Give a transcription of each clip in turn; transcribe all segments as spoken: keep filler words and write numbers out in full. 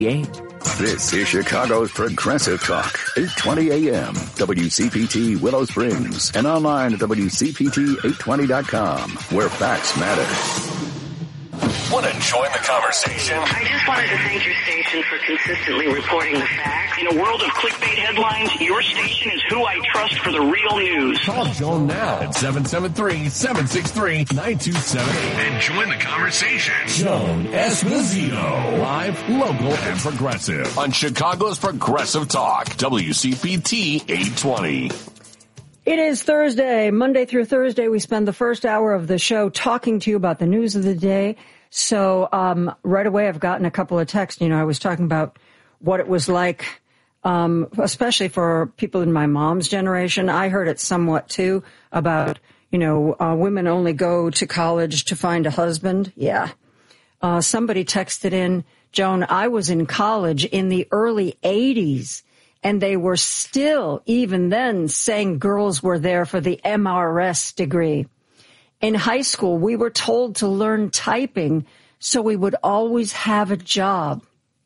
This is Chicago's Progressive Talk, eight twenty A M, W C P T Willow Springs, and online at W C P T eight twenty dot com, where facts matter. Want to join the conversation? I just wanted to thank your station for consistently reporting the facts. In a world of clickbait headlines, your station is who I trust for the real news. Call Joan now at seven seven three, seven six three, nine two seven eight and join the conversation. Joan Esposito, live, local, and progressive on Chicago's Progressive Talk, W C P T eight twenty. It is Thursday. Monday through Thursday, we spend the first hour of the show talking to you about the news of the day. So um, right away, I've gotten a couple of texts. You know, I was talking about what it was like, um, especially for people in my mom's generation. I heard it somewhat, too, about, you know, uh, women only go to college to find a husband. Yeah. Uh, somebody texted in, Joan, I was in college in the early eighties. And they were still, even then, saying girls were there for the M R S degree. In high school, we were told to learn typing so we would always have a job.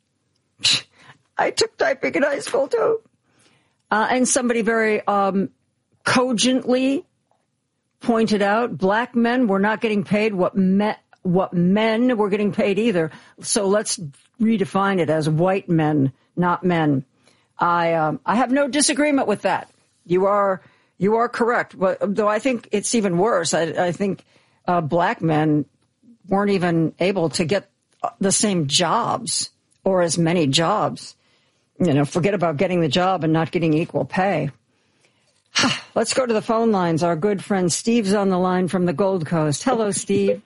I took typing in high school, too. Uh, and somebody very um, cogently pointed out, black men were not getting paid what, me- what men were getting paid either. So let's redefine it as white men, not men. I um, I have no disagreement with that. You are you are correct. But though I think it's even worse. I, I think uh, black men weren't even able to get the same jobs or as many jobs. You know, forget about getting the job and not getting equal pay. Let's go to the phone lines. Our good friend Steve's on the line from the Gold Coast. Hello, Steve.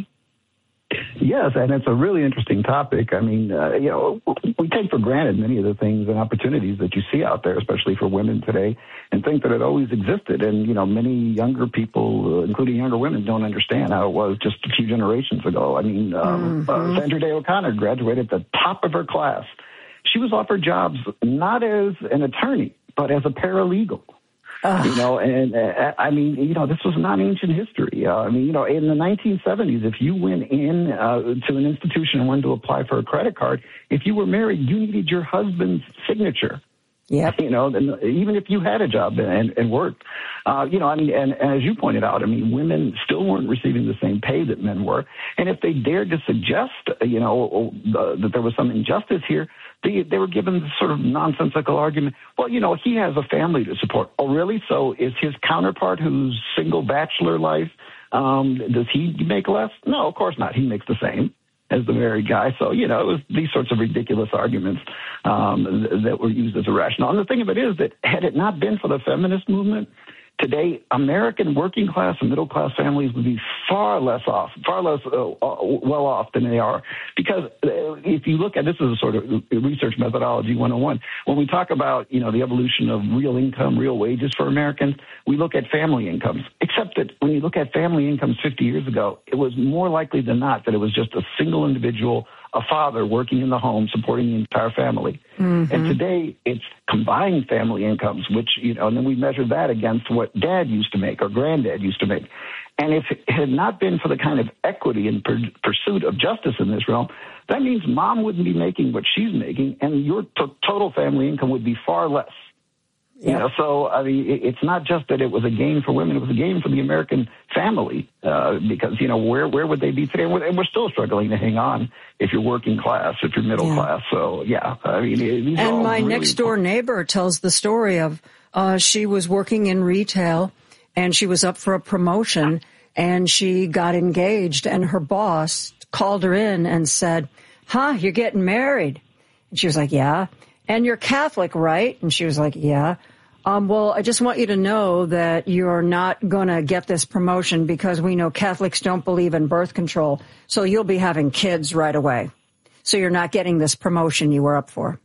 Yes, and it's a really interesting topic. I mean, uh, you know, we take for granted many of the things and opportunities that you see out there, especially for women today, and think that it always existed. And, you know, many younger people, uh, including younger women, don't understand how it was just a few generations ago. I mean, um, mm-hmm. uh, Sandra Day O'Connor graduated at the top of her class. She was offered jobs not as an attorney, but as a paralegal. Uh, you know, and uh, I mean, you know, this was not ancient history. Uh, I mean, you know, in the nineteen seventies, if you went in uh, to an institution and wanted to apply for a credit card, if you were married, you needed your husband's signature. Yep. You know, even if you had a job and, and worked, uh, you know, I mean, and, and as you pointed out, I mean, women still weren't receiving the same pay that men were. And if they dared to suggest, you know, uh, that there was some injustice here, they, they were given this sort of nonsensical argument. Well, you know, he has a family to support. Oh, really? So is his counterpart who's single bachelor life, um, does he make less? No, of course not. He makes the same as the married guy. So, you know, it was these sorts of ridiculous arguments um, th- that were used as a rationale. And the thing of it is that had it not been for the feminist movement, today, American working class and middle class families would be far less off, far less uh, well off than they are. Because uh, if you look at, this is a sort of research methodology one oh one, when we talk about, you know, the evolution of real income, real wages for Americans, we look at family incomes. Except that when you look at family incomes fifty years ago, it was more likely than not that it was just a single individual, a father working in the home, supporting the entire family. Mm-hmm. And today it's combined family incomes, which, you know, and then we measure that against what dad used to make or granddad used to make. And if it had not been for the kind of equity and per- pursuit of justice in this realm, that means mom wouldn't be making what she's making, and your t- total family income would be far less. Yeah. You know, so I mean, it's not just that it was a gain for women; it was a gain for the American family. Uh, because you know, where where would they be today? And we're still struggling to hang on if you're working class, if you're middle yeah. class. So yeah, I mean, these and are all my really next door neighbor tells the story of uh, she was working in retail, and she was up for a promotion, and she got engaged, and her boss called her in and said, "Huh, you're getting married?" And she was like, "Yeah." "And you're Catholic, right?" And she was like, "Yeah." Um, well, I just want you to know that you're not going to get this promotion because we know Catholics don't believe in birth control. So you'll be having kids right away. So you're not getting this promotion you were up for.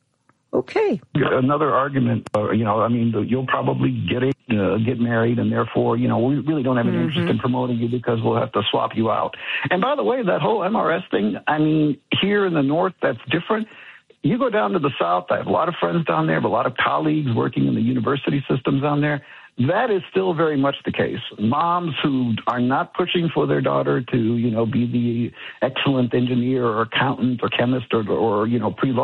Okay. Another argument, uh, you know, I mean, you'll probably get a, uh, get married, and therefore, you know, we really don't have an mm-hmm. interest in promoting you because we'll have to swap you out. And by the way, that whole M R S thing, I mean, here in the North, that's different. You go down to the South, I have a lot of friends down there, but a lot of colleagues working in the university systems down there. That is still very much the case. Moms who are not pushing for their daughter to, you know, be the excellent engineer or accountant or chemist or, or you know, pre-law